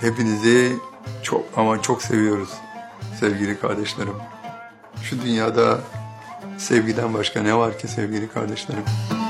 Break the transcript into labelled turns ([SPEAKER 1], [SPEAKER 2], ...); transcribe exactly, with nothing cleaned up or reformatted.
[SPEAKER 1] Hepinizi çok ama çok seviyoruz sevgili kardeşlerim. Şu dünyada sevgiden başka ne var ki sevgili kardeşlerim?